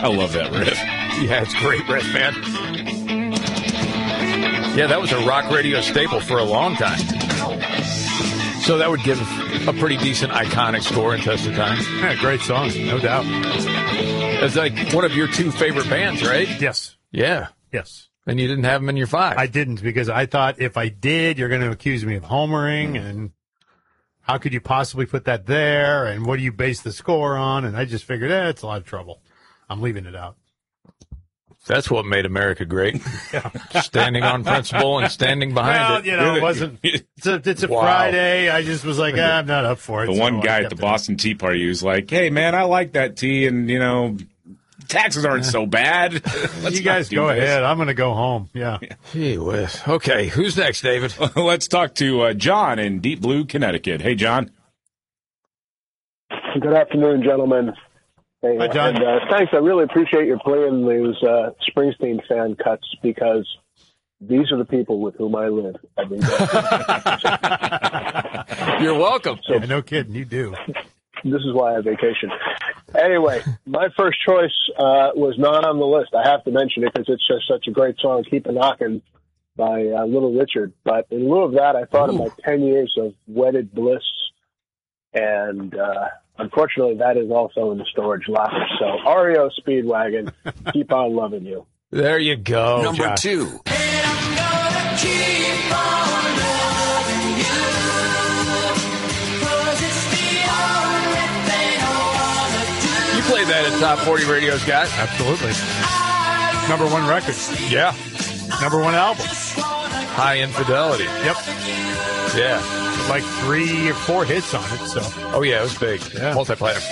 I love that riff. Yeah, it's a great riff, man. Yeah, that was a rock radio staple for a long time. So that would give a pretty decent iconic score in Test of Time. Yeah, great song, no doubt. It's like one of your two favorite bands, right? Yes. Yeah. Yes. And you didn't have them in your five. I didn't, because I thought if I did, you're going to accuse me of homering, and how could you possibly put that there, and what do you base the score on? And I just figured, it's a lot of trouble. I'm leaving it out. That's what made America great. Standing on principle and standing behind it. You know, it wasn't. It's a Friday. I just was like, I'm not up for it. The one guy at the Boston Tea Party who's like, hey, man, I like that tea, and, you know, taxes aren't so bad. You guys go ahead. I'm going to go home. Yeah. Gee whiz. Okay, who's next, David? Let's talk to John in Deep Blue, Connecticut. Hey, John. Good afternoon, gentlemen. Hey, hi, John. And, thanks. I really appreciate you playing those Springsteen fan cuts, because these are the people with whom I live every day. You're welcome. So, yeah, no kidding. You do. This is why I vacation. Anyway, my first choice was not on the list. I have to mention it because it's just such a great song, Keep a Knockin' by Little Richard. But in lieu of that, I thought about 10 years of wedded bliss. And unfortunately, that is also in the storage locker. So REO Speedwagon, Keep On Loving You. There you go. Number Josh. 2. And I'm gonna keep on loving you, 'cause it's the only thing I wanna do. You played that at Top 40 Radio, Scott. Absolutely. Number 1 record. Yeah. Number 1 album. High Infidelity. Yep. Yeah. Like 3 or 4 hits on it. So. Oh, yeah, it was big. Yeah. Multi-platinum.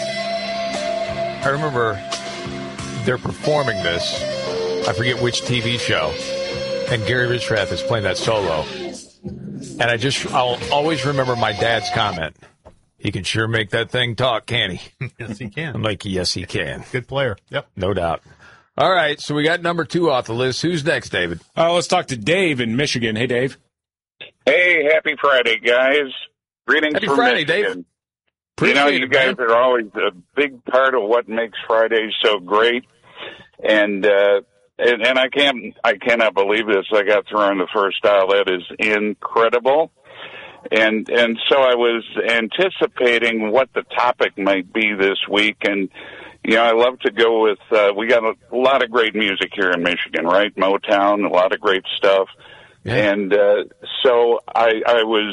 I remember they're performing this. I forget which TV show. And Gary Richrath is playing that solo. And I'll always remember my dad's comment. He can sure make that thing talk, can he? Yes, he can. I'm like, yes, he can. Good player. Yep. No doubt. All right, so we got number 2 off the list. Who's next, David? Let's talk to Dave in Michigan. Hey, Dave. Hey, happy Friday, guys. Greetings Happy from Friday, Michigan. Dave. You know, you guys are always a big part of what makes Fridays so great. And I cannot believe this. I got thrown the first dial. That is incredible. And so I was anticipating what the topic might be this week. And, you know, I love to go with, we got a lot of great music here in Michigan, right? Motown, a lot of great stuff. Yeah. And so I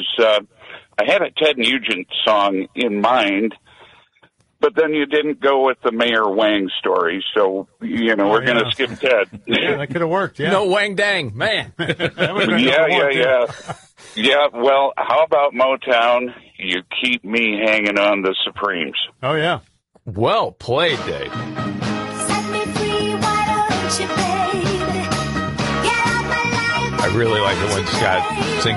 had a Ted Nugent song in mind, but then you didn't go with the Mayor Wang story, so, you know, we're going to skip Ted. Yeah, that could have worked, yeah. No Wang Dang, man. Yeah. Yeah, well, how about Motown? You keep me hanging on the Supremes. Oh, yeah. Well played, Dave. Set me free, why don't you, baby? Get out my life. I really like it when Scott sings